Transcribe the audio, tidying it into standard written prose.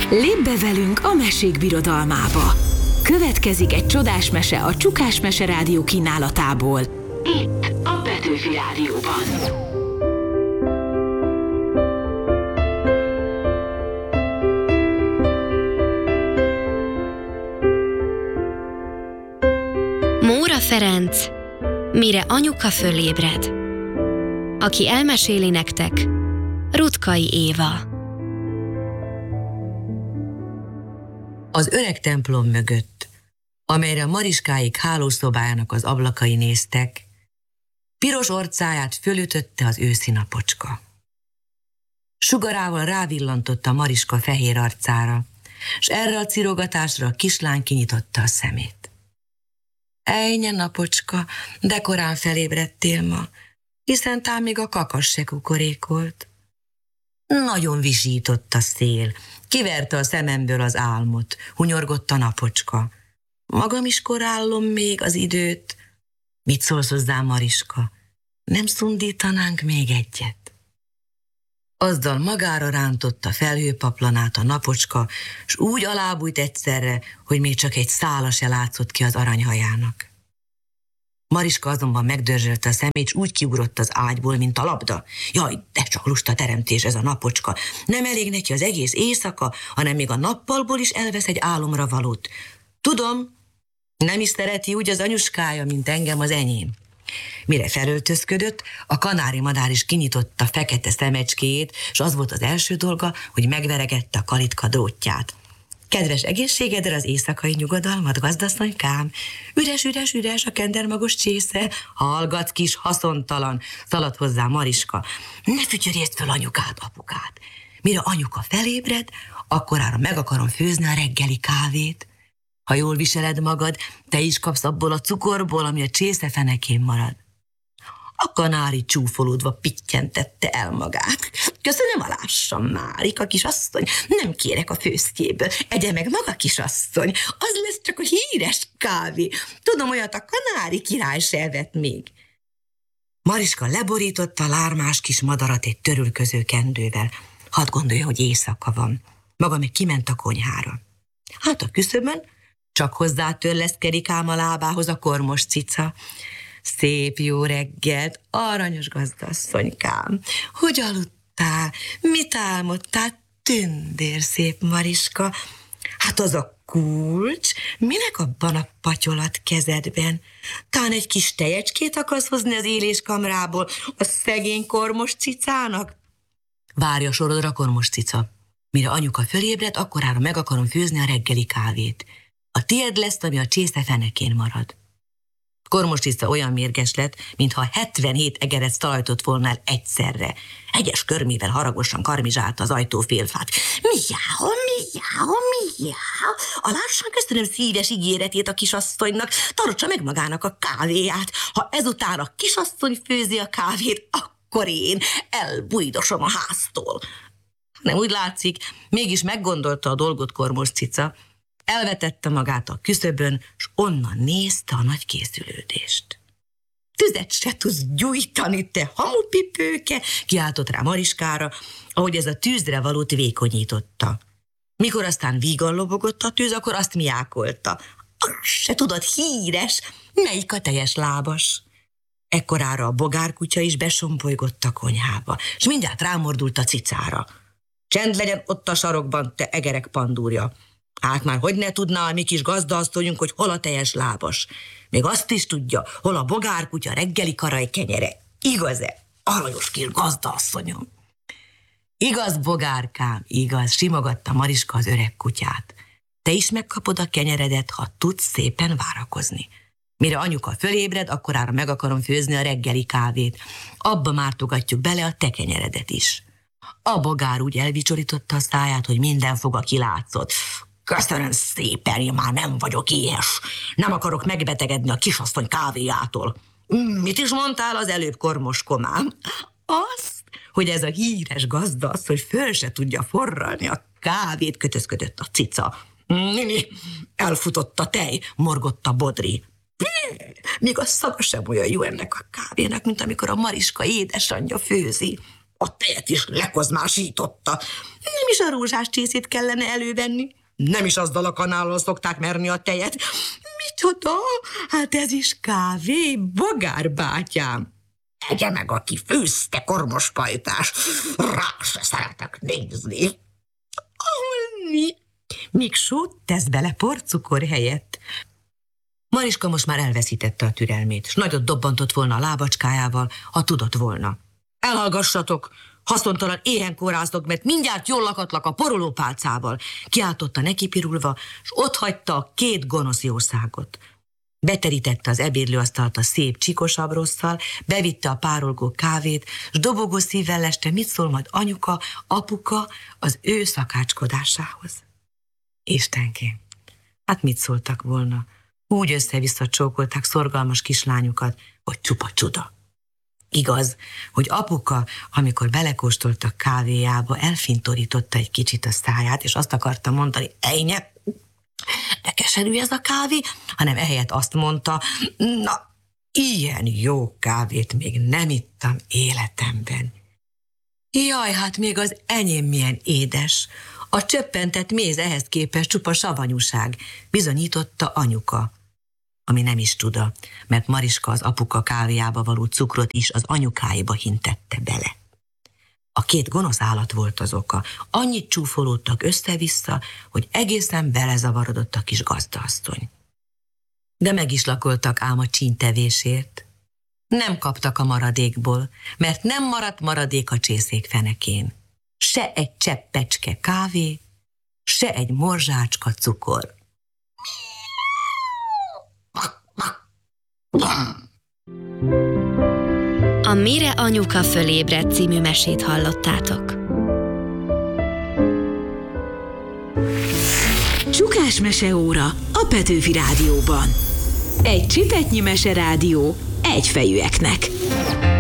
Lépj be velünk a mesék birodalmába! Következik egy csodás mese a Csukás Mese Rádió kínálatából. Itt a Petőfi Rádióban. Móra Ferenc, mire anyuka fölébred. Aki elmeséli nektek, Ruttkai Éva. Az öreg templom mögött, amelyre Mariskáik hálószobájának az ablakai néztek, piros orcáját fölütötte az őszi napocska. Sugarával rávillantotta Mariska fehér arcára, s erre a cirogatásra a kislány kinyitotta a szemét. Ejnye, napocska, de korán felébredtél ma, hiszen tám még a kakas se kukorékolt. Nagyon visított a szél, kiverte a szememből az álmot, hunyorgott a napocska. Magam is korállom még az időt. Mit szólsz hozzá, Mariska? Nem szundítanánk még egyet? Azzal magára rántotta felhőpaplanát a napocska, s úgy alábújt egyszerre, hogy még csak egy szála se látszott ki az aranyhajának. Mariska azonban megdörzsölte a szemét, s úgy kiugrott az ágyból, mint a labda. Jaj, de csak lusta teremtés ez a napocska. Nem elég neki az egész éjszaka, hanem még a nappalból is elvesz egy álomra valót. Tudom, nem is szereti úgy az anyuskája, mint engem az enyém. Mire felöltözködött, a kanári madár is kinyitotta fekete szemecskéjét, és az volt az első dolga, hogy megveregette a kalitka drótját. Kedves egészségedre az éjszakai nyugodalmat, gazdasszonykám. Üres a kendermagos csésze. Hallgat, kis haszontalan, szaladt hozzá Mariska. Ne fütyörjézd föl anyukát, apukát. Mire anyuka felébred, akkorára meg akarom főzni a reggeli kávét. Ha jól viseled magad, te is kapsz abból a cukorból, ami a csésze fenekén marad. A kanári csúfolódva pittyentette el magát. Köszönöm, alássam, Márika, kisasszony, nem kérek a főztjéből. Egye meg maga, kisasszony, az lesz csak a híres kávé. Tudom, olyat a kanári király se evett még. Mariska leborította a lármás kis madarat egy törülköző kendővel. Hadd gondolja, hogy éjszaka van. Maga meg kiment a konyhára. Hát a küszöbön csak hozzátörleszkedik ám a lábához a kormos cica. Szép jó reggelt, aranyos gazdasszonykám. Hogy aludtál? Mit álmodtál? Tündér szép Mariska. Hát az a kulcs, minek abban a patyolat kezedben? Tán egy kis tejecskét akarsz hozni az éléskamrából a szegény kormos cicának? Várja sorodra, kormos cica. Mire anyuka fölébred, akkorára meg akarom főzni a reggeli kávét. A tied lesz, ami a csésze fenekén marad. Kormos cica olyan mérges lett, mintha 77 egeret szalajtott volna el egyszerre. Egyes körmével haragosan karmizsálta az ajtó félfát. Mijáó. Alássan köszönöm szíves ígéretét a kisasszonynak, tartsa meg magának a kávéját. Ha ezután a kisasszony főzi a kávét, akkor én elbújdosom a háztól. Nem úgy látszik, mégis meggondolta a dolgot kormos cica. Elvetette magát a küszöbön, s onnan nézte a nagy készülődést. Tüzet se tudsz gyújtani, te hamupipőke, kiáltott rá Mariskára, ahogy ez a tűzre valót vékonyította. Mikor aztán vígan lobogott a tűz, akkor azt miákolta. Azt se tudod, híres, melyik a teljes lábas? Ekkorára a bogárkutya is besombolygott a konyhába, s mindjárt rámordult a cicára. Csend legyen ott a sarokban, te egerek pandúrja. Hát már hogy ne tudná a mi kis gazdaasszonyunk, hogy hol a teljes lábas. Még azt is tudja, hol a bogárkutya reggeli karajkenyere. Igaz-e, aranyos kis gazdaasszonyom? Igaz, bogárkám, igaz, simogatta Mariska az öreg kutyát. Te is megkapod a kenyeredet, ha tudsz szépen várakozni. Mire anyuka fölébred, akkorára meg akarom főzni a reggeli kávét. Abba mártogatjuk bele a te kenyeredet is. A bogár úgy elvicsorította a száját, hogy minden foga kilátszott. Köszönöm szépen, én már nem vagyok éhes. Nem akarok megbetegedni a kisasszony kávéjától. Mit is mondtál az előbb, kormos komám? Azt, hogy ez a híres gazdasz, hogy föl se tudja forralni a kávét, kötözködött a cica. Nini, elfutott a tej, morgott a bodri. Még a szaga sem olyan jó ennek a kávénak, mint amikor a Mariska édesanyja főzi. A tejet is lekozmásította. Nem is a rózsás csészét kellene elővenni. Nem is azzal a kanállal szokták merni a tejet. Micsoda? Hát ez is kávé, Bogár bátyám. Egye meg, aki főzte, kormos pajtás. Rá se szeretek nézni. Mi? Még sót tesz bele porcukor helyett. Mariska most már elveszítette a türelmét, s nagyot dobbantott volna a lábacskájával, ha tudott volna. Elhallgassatok! Haszontalan éhen kóráztok, mert mindjárt jól lakatlak a porolópálcával. Kiáltotta nekipirulva, s otthagyta a 2 gonosz jószágot. Beterítette az ebédlőasztalt a szép csikos abrosszal, bevitte a párolgó kávét, s dobogó szívvel leste, mit szól majd anyuka, apuka az ő szakácskodásához. Istenkém, hát mit szóltak volna? Úgy össze-vissza csókolták szorgalmas kislányukat, hogy csupa csuda. Igaz, hogy apuka, amikor belekóstoltak kávéjába, elfintorította egy kicsit a száját, és azt akarta mondani, ejnye, de keserű ez a kávé, hanem ehelyett azt mondta, na, ilyen jó kávét még nem ittam életemben. Jaj, hát még az enyém milyen édes. A csöppentett méz ehhez képest csupa savanyúság, bizonyította anyuka. Ami nem is csuda, mert Mariska az apuka kávéjába való cukrot is az anyukáiba hintette bele. A 2 gonosz állat volt az oka. Annyit csúfolódtak össze-vissza, hogy egészen belezavarodott a kis gazdaasszony. De meg is lakoltak ám a csíntevésért. Nem kaptak a maradékból, mert nem maradt maradék a csészék fenekén. Se egy cseppecske kávé, se egy morzsácska cukor. A Mire anyuka fölébredt című mesét hallottátok. Csukás meseóra a Petőfi Rádióban. Egy csipetnyi meserádió egyfejűeknek.